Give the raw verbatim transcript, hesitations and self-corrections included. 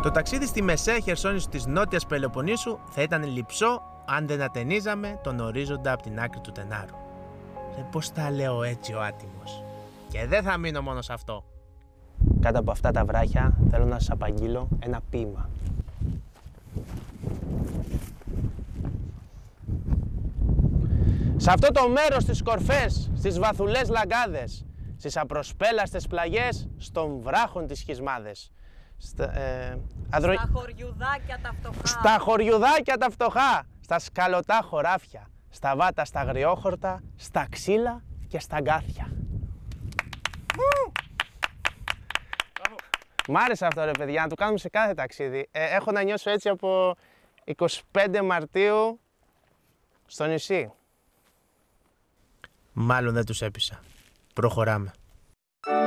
Το ταξίδι στη μεσαία Χερσόνησο της Νότιας Πελοποννήσου θα ήταν λειψό αν δεν ατενίζαμε τον ορίζοντα από την άκρη του Τενάρου. Ρε πώς τα λέω έτσι ο άτιμος. Και δεν θα μείνω μόνο σε αυτό. Κάτω από αυτά τα βράχια θέλω να σας απαγγείλω ένα ποίημα. Σε αυτό το μέρος στις κορφές, στις βαθουλές λαγκάδες, στις απροσπέλαστες πλαγιές, στον βράχον τις σχισμάδες. Στα, ε, αδρο... Στα χωριουδάκια τα φτωχά. Στα χωριουδάκια τα φτωχά, στα σκαλωτά χωράφια, στα βάτα, στα αγριόχορτα, στα ξύλα και στα γκάθια. Μ' άρεσε αυτό ρε παιδιά, να το κάνουμε σε κάθε ταξίδι. Ε, έχω να νιώσω έτσι από εικοστή πέμπτη Μαρτίου στο νησί. Μάλλον δεν τους έπεισα. Προχωράμε.